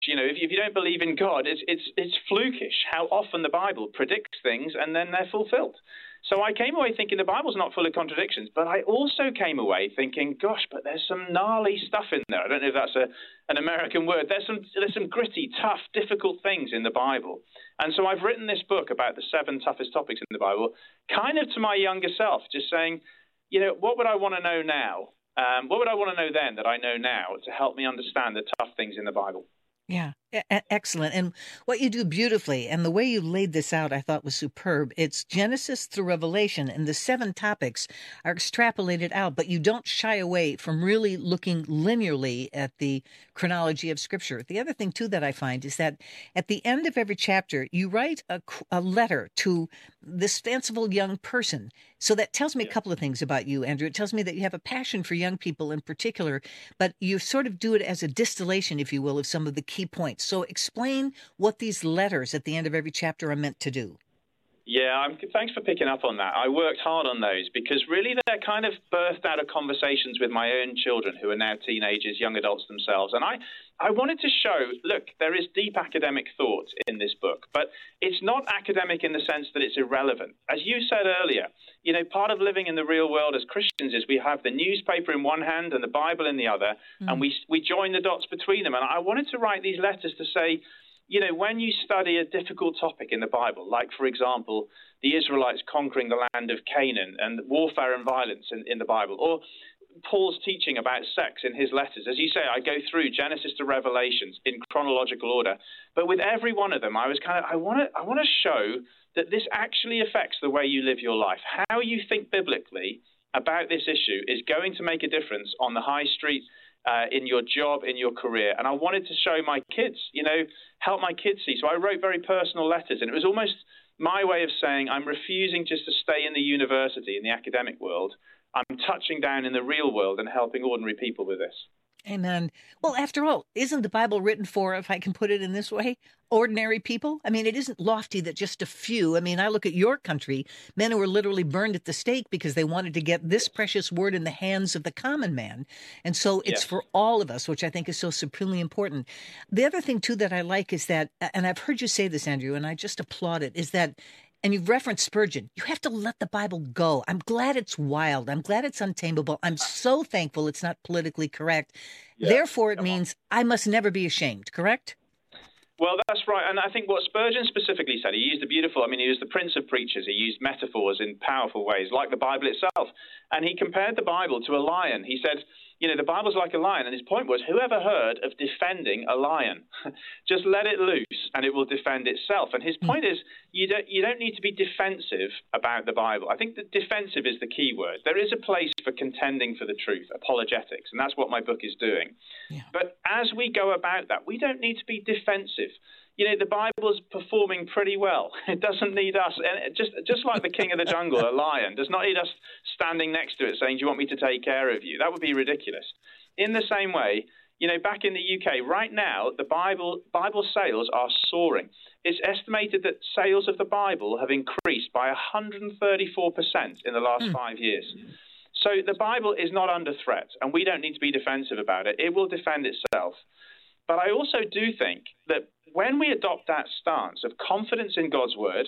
if you don't believe in God, it's flukish how often the Bible predicts things and then they're fulfilled. So I came away thinking the Bible's not full of contradictions, but I also came away thinking, gosh, but there's some gnarly stuff in there. I don't know if that's an American word. There's some gritty, tough, difficult things in the Bible. And so I've written this book about the 7 toughest topics in the Bible, kind of to my younger self, just saying, what would I want to know now? What would I want to know then that I know now to help me understand the tough things in the Bible? Yeah, excellent. And what you do beautifully, and the way you laid this out, I thought was superb. It's Genesis through Revelation, and the 7 topics are extrapolated out, but you don't shy away from really looking linearly at the chronology of Scripture. The other thing, too, that I find is that at the end of every chapter, you write a letter to this fanciful young person. So that tells me a couple of things about you, Andrew. It tells me that you have a passion for young people in particular, but you sort of do it as a distillation, if you will, of some of the key points. So explain what these letters at the end of every chapter are meant to do. Yeah, thanks for picking up on that. I worked hard on those because really they're kind of birthed out of conversations with my own children who are now teenagers, young adults themselves. And I wanted to show, look, there is deep academic thought in this book, but it's not academic in the sense that it's irrelevant. As you said earlier, part of living in the real world as Christians is we have the newspaper in one hand and the Bible in the other, and we join the dots between them. And I wanted to write these letters to say, when you study a difficult topic in the Bible, like, for example, the Israelites conquering the land of Canaan and warfare and violence in the Bible, or Paul's teaching about sex in his letters. As you say, I go through Genesis to Revelations in chronological order. But with every one of them, I was I want to show that this actually affects the way you live your life. How you think biblically about this issue is going to make a difference on the high street, in your job, in your career. And I wanted to show my kids, help my kids see. So I wrote very personal letters, and it was almost my way of saying I'm refusing just to stay in the university, in the academic world. I'm touching down in the real world and helping ordinary people with this. Amen. Well, after all, isn't the Bible written for, if I can put it in this way, ordinary people? I mean, it isn't lofty that just a few. I mean, I look at your country, men who were literally burned at the stake because they wanted to get this precious word in the hands of the common man. And so it's for all of us, which I think is so supremely important. The other thing, too, that I like is that, and I've heard you say this, Andrew, and I just applaud it, is that, and you've referenced Spurgeon, you have to let the Bible go. I'm glad it's wild. I'm glad it's untamable. I'm so thankful it's not politically correct. Yeah, therefore, it means I must never be ashamed, correct? Well, that's right. And I think what Spurgeon specifically said, he used he was the prince of preachers. He used metaphors in powerful ways, like the Bible itself. And he compared the Bible to a lion. He said, the Bible's like a lion. And his point was, whoever heard of defending a lion? Just let it loose and it will defend itself. And his point is, you don't need to be defensive about the Bible. I think that defensive is the key word. There is a place for contending for the truth, apologetics, and that's what my book is doing. Yeah. But as we go about that, we don't need to be defensive. The Bible's performing pretty well. It doesn't need us, and just like the king of the jungle, a lion, does not need us standing next to it saying, do you want me to take care of you? That would be ridiculous. In the same way, back in the UK, right now, the Bible sales are soaring. It's estimated that sales of the Bible have increased by 134% in the last 5 years. So the Bible is not under threat, and we don't need to be defensive about it. It will defend itself. But I also do think that when we adopt that stance of confidence in God's word,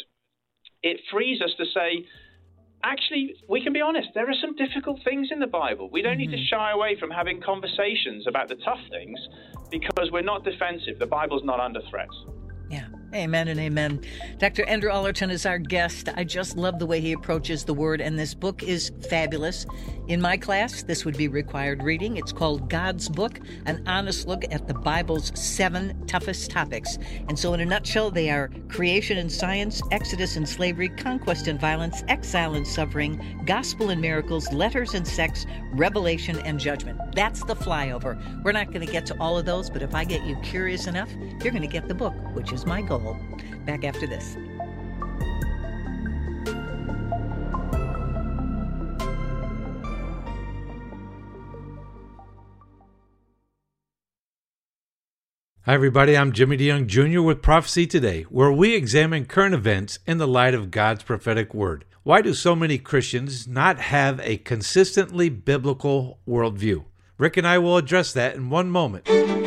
it frees us to say, actually, we can be honest, there are some difficult things in the Bible. We don't need to shy away from having conversations about the tough things because we're not defensive. The Bible's not under threat. Yeah. Amen and amen. Dr. Andrew Ollerton is our guest. I just love the way he approaches the word, and this book is fabulous. In my class, this would be required reading. It's called God's Book, an honest look at the Bible's 7 toughest topics. And so in a nutshell, they are creation and science, Exodus and slavery, conquest and violence, exile and suffering, gospel and miracles, letters and sex, revelation and judgment. That's the flyover. We're not going to get to all of those, but if I get you curious enough, you're going to get the book, which is my goal. Back after this. Hi, everybody. I'm Jimmy DeYoung Jr. with Prophecy Today, where we examine current events in the light of God's prophetic word. Why do so many Christians not have a consistently biblical worldview? Rick and I will address that in one moment.